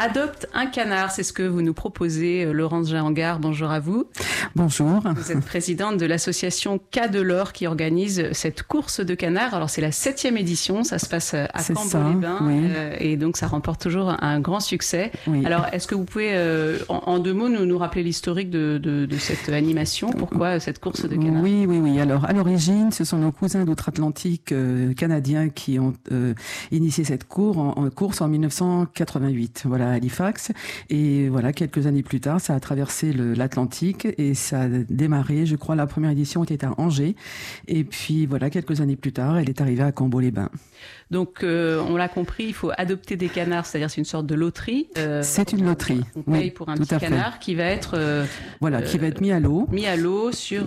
Adopte un canard, c'est ce que vous nous proposez, Laurence Jahangard. Bonjour à vous. Bonjour. Vous êtes présidente de l'association Cas de l'Or qui organise cette course de canards. Alors c'est la 7e édition, ça se passe à Cambo-les-Bains, oui. Et donc ça remporte toujours un grand succès. Oui. Alors est-ce que vous pouvez en 2 mots nous rappeler l'historique de cette animation? Pourquoi cette course de canards? Oui. Alors à l'origine, ce sont nos cousins d'outre-Atlantique canadiens qui ont initié cette course en 1988. Voilà, à Halifax. Et voilà, quelques années plus tard, ça a traversé l'Atlantique et ça a démarré, je crois, la première édition était à Angers. Et puis voilà, quelques années plus tard, elle est arrivée à Cambo-les-Bains. Donc, on l'a compris, il faut adopter des canards, c'est-à-dire c'est une sorte de loterie. C'est une loterie. On paye pour un petit canard qui va être qui va être mis à l'eau. Mis à l'eau sur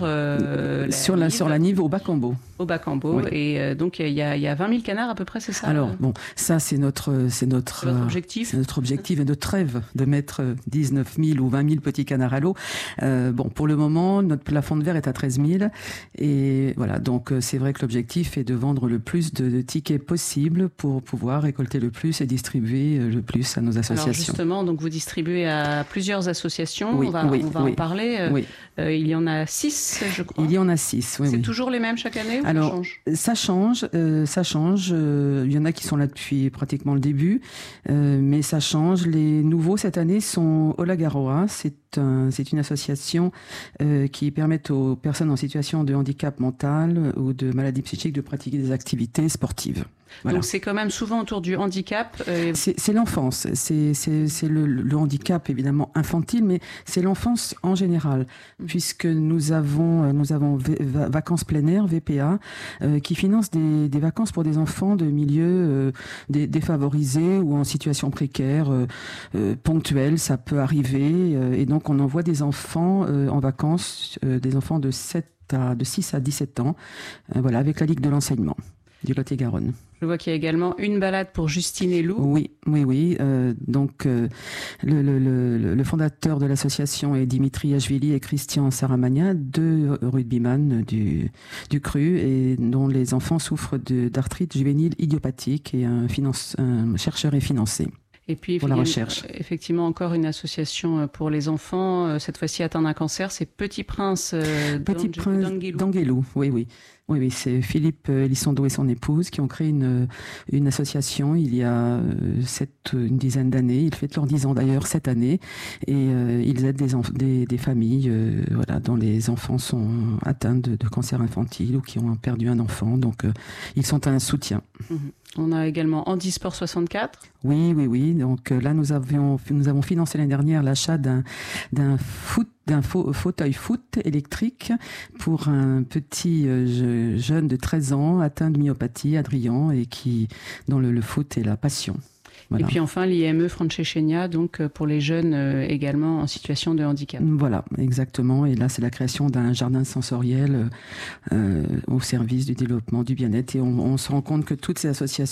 la Nive au Bas-Cambo. Au Bas-Cambo. Oui. Et donc il y a 20 000 canards à peu près, c'est ça? Alors bon, ça c'est notre objectif. C'est notre objectif et notre rêve de mettre 19 000 ou 20 000 petits canards à l'eau. Bon, pour le moment, notre plafond de verre est à 13 000 et voilà. Donc c'est vrai que l'objectif est de vendre le plus de tickets possible pour pouvoir récolter le plus et distribuer le plus à nos associations. Alors justement, donc vous distribuez à plusieurs associations. Oui, on va en parler. Oui. Il y en a 6, je crois. Il y en a 6. Oui, c'est toujours les mêmes chaque année ou alors, ça change. Il y en a qui sont là depuis pratiquement le début, mais ça change. Les nouveaux cette année sont Olagaroa. C'est une association qui permet aux personnes en situation de handicap mental ou de maladie psychique de pratiquer des activités sportives. Voilà. Donc c'est quand même souvent autour du handicap. C'est l'enfance, c'est le handicap évidemment infantile, mais c'est l'enfance en général, puisque nous avons Vacances plein air (VPA) qui finance des vacances pour des enfants de milieux défavorisés ou en situation précaire, ponctuelle, ça peut arriver, et donc on envoie des enfants en vacances, des enfants de 6 à 17 ans, voilà, avec la Ligue de l'enseignement du Lot-et-Garonne. Je vois qu'il y a également une balade pour Justine et Lou. Oui. Donc, le fondateur de l'association est Dimitri Ashvili et Christian Saramagna, 2 rugbyman du CRU et dont les enfants souffrent d'arthrite juvénile idiopathique et un chercheur est financé. Et puis, pour la recherche. Effectivement, encore une association pour les enfants, cette fois-ci atteint d'un cancer, c'est Petit Prince d'Anguelou. Oui, c'est Philippe Elizondo et son épouse qui ont créé une association il y a une dizaine d'années. Ils fêtent leurs 10 ans d'ailleurs cette année et ils aident des familles dont les enfants sont atteints de cancer infantile ou qui ont perdu un enfant. Donc, ils sont un soutien. On a également Handisport 64. Oui. Donc là, nous avons financé l'année dernière l'achat d'un fauteuil foot électrique pour un petit jeune de 13 ans atteint de myopathie, Adrien, et dont le foot est la passion. Voilà. Et puis enfin l'IME Francescegna, donc pour les jeunes également en situation de handicap. Voilà, exactement. Et là, c'est la création d'un jardin sensoriel au service du développement du bien-être. Et on se rend compte que toutes ces associations